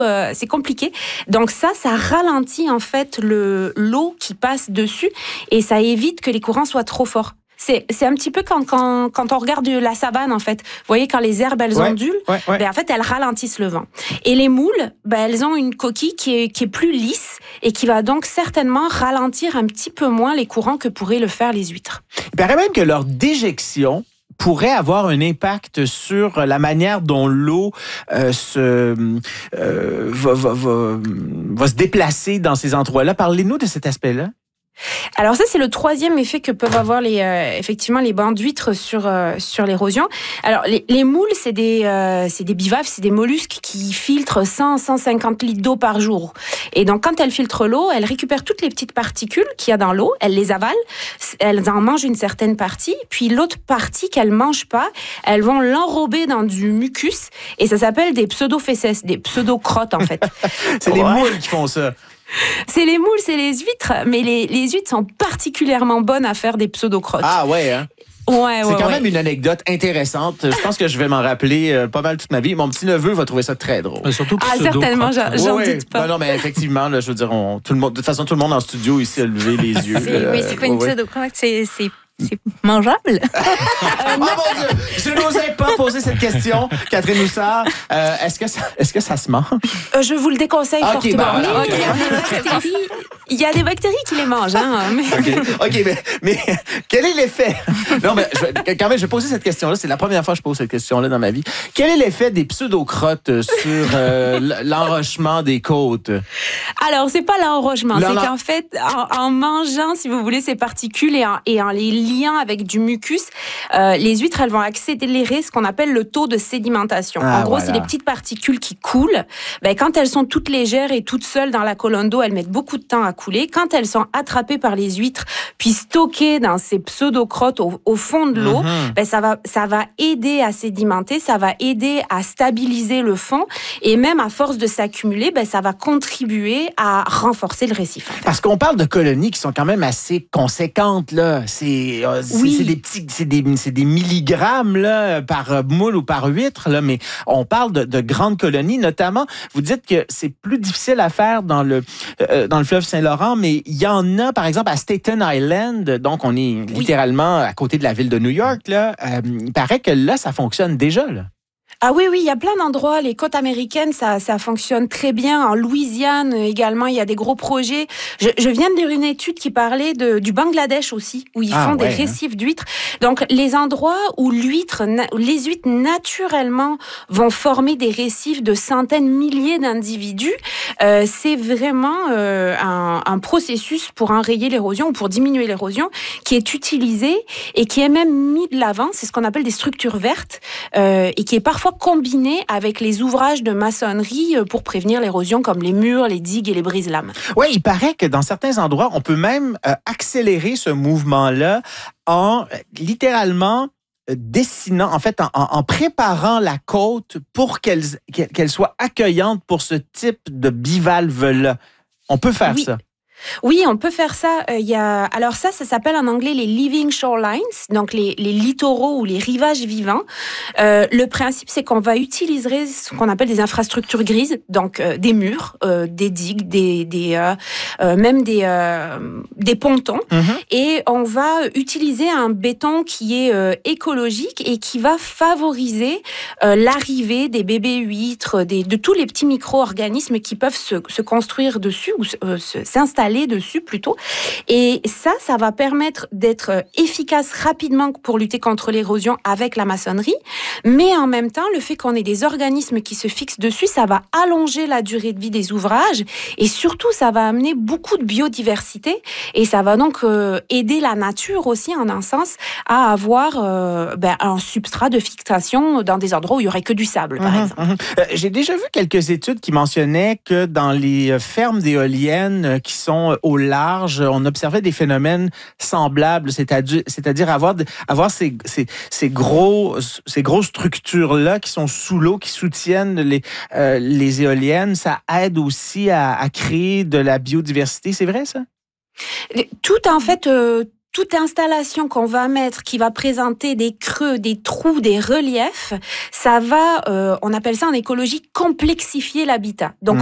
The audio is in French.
c'est compliqué. Donc ça ralentit en fait l'eau qui passe dessus et ça évite que les courants soient trop forts. C'est un petit peu quand on regarde la savane, en fait. Vous voyez, quand les herbes, elles ondulent, ben, en fait, elles ralentissent le vent. Et les moules, ben, elles ont une coquille qui est plus lisse et qui va donc certainement ralentir un petit peu moins les courants que pourraient le faire les huîtres. Il paraît même que leur déjection pourrait avoir un impact sur la manière dont l'eau va se déplacer dans ces endroits-là. Parlez-nous de cet aspect-là. Alors ça, c'est le troisième effet que peuvent avoir effectivement les bancs d'huîtres sur l'érosion. Alors les moules, c'est des bivalves, c'est des mollusques qui filtrent 100-150 litres d'eau par jour. Et donc quand elles filtrent l'eau, elles récupèrent toutes les petites particules qu'il y a dans l'eau, elles les avalent, elles en mangent une certaine partie, puis l'autre partie qu'elles mangent pas, elles vont l'enrober dans du mucus et ça s'appelle des pseudo-fesses, des pseudo-crottes en fait. C'est les moules qui font ça. C'est les moules, c'est les huîtres, mais les huîtres sont particulièrement bonnes à faire des pseudo-crottes. Ah ouais, hein? C'est quand même une anecdote intéressante. Je pense que je vais m'en rappeler pas mal toute ma vie. Mon petit-neveu va trouver ça très drôle. Mais surtout certainement, j'en doute pas. Non, mais effectivement, là, je veux dire, tout le monde, de toute façon, tout le monde en studio ici a levé les yeux. C'est quoi une pseudo-crotte? C'est mangeable? Oh mon Dieu! Je n'osais pas poser cette question. Catherine Houssard, est-ce que ça se mange? Je vous le déconseille fortement. Il y a des bactéries qui les mangent. Hein, mais... OK, mais quel est l'effet? Non, mais quand même, je vais poser cette question-là. C'est la première fois que je pose cette question-là dans ma vie. Quel est l'effet des pseudo-crottes sur l'enrochement des côtes? Alors, c'est pas l'enrochement. C'est qu'en fait, en mangeant, si vous voulez, ces particules et en les liant avec du mucus, les huîtres, elles vont accélérer ce qu'on appelle le taux de sédimentation. En gros, c'est les petites particules qui coulent. Ben, quand elles sont toutes légères et toutes seules dans la colonne d'eau, elles mettent beaucoup de temps à couler. Quand elles sont attrapées par les huîtres, puis stockées dans ces pseudo-crottes au fond de l'eau, ben, ça va aider à sédimenter, ça va aider à stabiliser le fond et même à force de s'accumuler, ben, ça va contribuer à renforcer le récif. En fait. Parce qu'on parle de colonies qui sont quand même assez conséquentes, là. C'est des milligrammes là, par moule ou par huître, là, mais on parle de grandes colonies, notamment, vous dites que c'est plus difficile à faire dans le fleuve Saint-Laurent, mais il y en a, par exemple, à Staten Island, donc on est littéralement à côté de la ville de New York, là, il paraît que là, ça fonctionne déjà, là. Ah oui, il y a plein d'endroits. Les côtes américaines, ça fonctionne très bien. En Louisiane également, il y a des gros projets. Je viens de lire une étude qui parlait du Bangladesh aussi, où ils font des récifs d'huîtres. Donc, les endroits où les huîtres naturellement vont former des récifs de centaines, milliers d'individus, c'est vraiment un processus pour enrayer l'érosion ou pour diminuer l'érosion qui est utilisé et qui est même mis de l'avant. C'est ce qu'on appelle des structures vertes et qui est parfois combiné avec les ouvrages de maçonnerie pour prévenir l'érosion comme les murs, les digues et les brise-lames. Oui, il paraît que dans certains endroits, on peut même accélérer ce mouvement-là en littéralement dessinant, en fait, en préparant la côte pour qu'elle soit accueillante pour ce type de bivalve-là. On peut faire ça. Oui, on peut faire ça. Alors ça s'appelle en anglais les living shorelines, donc les littoraux ou les rivages vivants. Le principe, c'est qu'on va utiliser ce qu'on appelle des infrastructures grises, donc des murs, des digues, même des pontons. Et on va utiliser un béton qui est écologique et qui va favoriser l'arrivée des bébés huîtres, de tous les petits micro-organismes qui peuvent se construire dessus ou s'installer dessus plutôt. Et ça va permettre d'être efficace rapidement pour lutter contre l'érosion avec la maçonnerie. Mais en même temps, le fait qu'on ait des organismes qui se fixent dessus, ça va allonger la durée de vie des ouvrages et surtout, ça va amener beaucoup de biodiversité et ça va donc aider la nature aussi, en un sens, à avoir un substrat de fixation dans des endroits où il n'y aurait que du sable, par exemple. J'ai déjà vu quelques études qui mentionnaient que dans les fermes d'éoliennes qui sont au large, on observait des phénomènes semblables, c'est-à-dire avoir ces grosses structures-là qui sont sous l'eau, qui soutiennent les éoliennes. Ça aide aussi à créer de la biodiversité. C'est vrai, ça? Tout, en fait... toute installation qu'on va mettre qui va présenter des creux, des trous, des reliefs, ça va, on appelle ça en écologie, complexifier l'habitat. Donc,